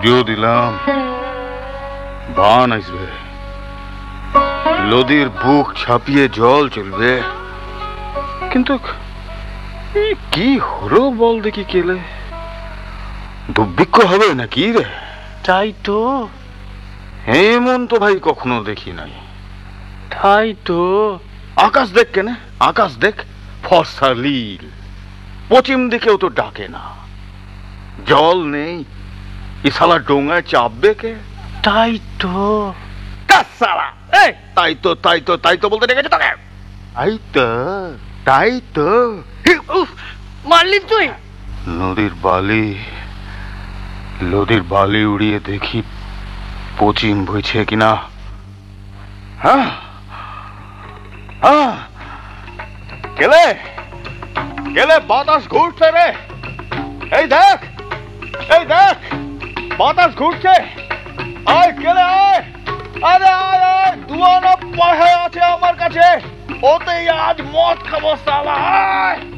পুজো দিলাম, বান আসবে, নদীর বুক ছাপিয়ে জল চলবে, কিন্তু কি হলো বল দেখি কেলে? দুর্ভিক্ষ হবে নাকি রে? তাই তো, এমন তো ভাই কখনো দেখি নাই। তাই তো। আকাশ দেখ কেনে, আকাশ দেখ, ফর্সা লীল, পশ্চিম দিকেও তো ডাকে না, জল নেই, ইসালা ডোঙায় চাপবে কে? তাই তো। তাই তো তাই তো তাই তো বলতে ডেকেছে তোকে? তাই তো, তাই তো। মারলি তুই? নদীর বালি উড়িয়ে দেখি পশ্চিম বইছে কিনা। হ্যাঁ হ্যাঁ, গেলে গেলে বাতাস ঘুরছে রে, এই দেখ, এই দেখ, বাতাস ঘুরছে। আয় গেলে আয়, আরে আয় আয়, দুয়ানা পাহে আছে আমার কাছে, ওতেই আজ মদ খাবো সালা। আয়।